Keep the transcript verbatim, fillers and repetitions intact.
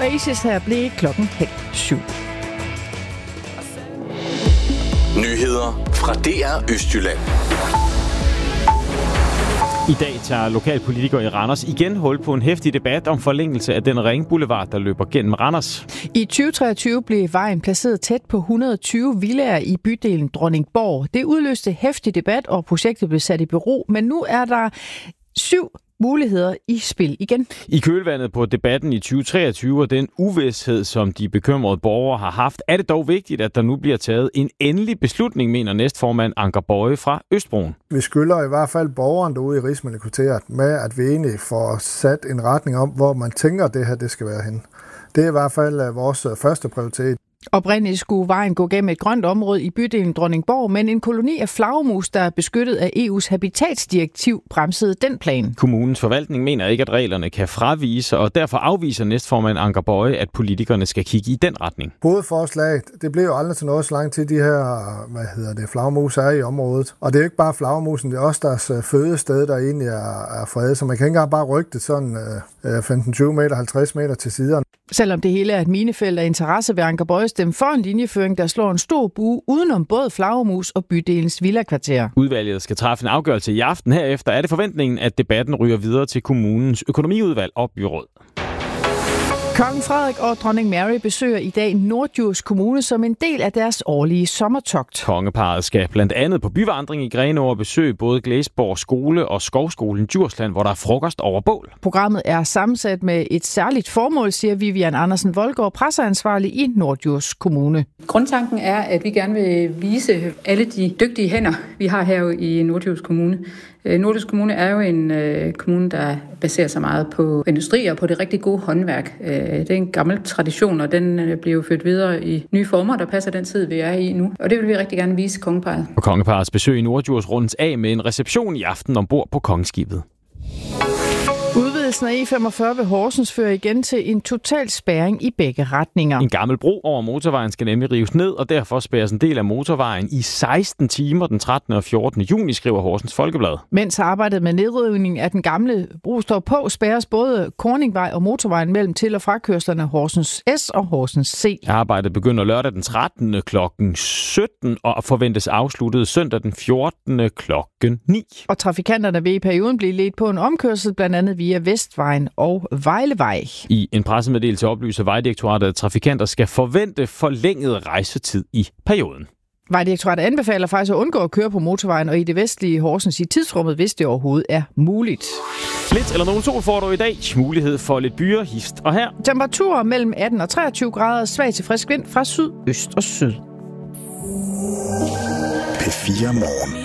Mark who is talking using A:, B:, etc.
A: Oasis her blev klokken halv syv.
B: Nyheder fra D R Østjylland.
C: I dag tager lokalpolitikere i Randers igen hul på en heftig debat om forlængelse af den ringboulevard, der løber gennem Randers.
A: I tyve treogtyve blev vejen placeret tæt på et hundrede og tyve villaer i bydelen Dronningborg. Det udløste heftig debat, og projektet blev sat i bero, men nu er der syv muligheder i spil igen.
C: I kølvandet på debatten i tyve treogtyve og den uvished, som de bekymrede borgere har haft, er det dog vigtigt, at der nu bliver taget en endelig beslutning, mener næstformand Anker Boye fra Østbroen.
D: Vi skylder i hvert fald borgeren derude i Rigsmøllekvarteret med, at vi egentlig får sat en retning om, hvor man tænker, at det her det skal være hen. Det er i hvert fald vores første prioritet.
A: Oprindeligt skulle vejen gå gennem et grønt område i bydelen Dronningborg, men en koloni af flagermus, der er beskyttet af E U's habitatsdirektiv, bremsede den plan.
C: Kommunens forvaltning mener ikke, at reglerne kan fravise, og derfor afviser næstformand Anker Boye, at politikerne skal kigge i den retning.
D: Hovedforslaget, det blev jo aldrig til noget, så langt til de her, hvad hedder det, flagermus er i området. Og det er jo ikke bare flagermusen, det er også deres fødested, der egentlig er, er fredet, så man kan ikke engang bare rykke det sådan øh, femten tyve meter, halvtreds meter til siderne.
A: Selvom det hele er et minefelt af interesse, vil Anker Boye stemme for en linjeføring, der slår en stor bue udenom både flagermus og bydelens villakvarter.
C: Udvalget skal træffe en afgørelse i aften. Herefter er det forventningen, at debatten ryger videre til kommunens økonomiudvalg og byråd.
A: Kongen Frederik og dronning Mary besøger i dag Norddjurs Kommune som en del af deres årlige sommertogt.
C: Kongeparret skal blandt andet på byvandring i Grenaa og besøge både Glæsborg Skole og Skovskolen Djursland, hvor der er frokost over bål.
A: Programmet er sammensat med et særligt formål, siger Vivian Andersen Voldgaard, presseansvarlig i Norddjurs Kommune.
E: Grundtanken er, at vi gerne vil vise alle de dygtige hænder, vi har her i Norddjurs Kommune. Norddjurs Kommune er jo en øh, kommune, der baserer sig meget på industri og på det rigtig gode håndværk. Øh, det er en gammel tradition, og den øh, bliver jo ført videre i nye former, der passer den tid, vi er i nu. Og det vil vi rigtig gerne vise kongeparret.
C: Og kongeparrets besøg i Norddjurs rundes af med en reception i aften ombord på kongeskibet.
A: Udvidelsen af E femogfyrre ved Horsens fører igen til en total spærring i begge retninger.
C: En gammel bro over motorvejen skal nemlig rives ned, og derfor spærres en del af motorvejen i seksten timer den trettende og fjortende juni, skriver Horsens Folkeblad.
A: Mens arbejdet med nedrivning af den gamle bro står på, spærres både Korningvej og motorvejen mellem til- og frakørslerne Horsens S og Horsens C.
C: Arbejdet begynder lørdag den trettende klokken sytten og forventes afsluttet søndag den fjortende klokken ni.
A: Og trafikanterne vil i perioden blive ledt på en omkørsel, blandt andet via Vestvejen og Vejlevej.
C: I en pressemeddelelse oplyser Vejdirektoratet, at trafikanter skal forvente forlænget rejsetid i perioden.
A: Vejdirektoratet anbefaler faktisk at undgå at køre på motorvejen og i det vestlige Horsens i tidsrummet, hvis det overhovedet er muligt.
C: Lidt eller nogen sol får du i dag. Mulighed for lidt byer, hist og her.
A: Temperaturer mellem atten og treogtyve grader, svag til frisk vind fra syd, øst og syd.
B: P fire Morgen.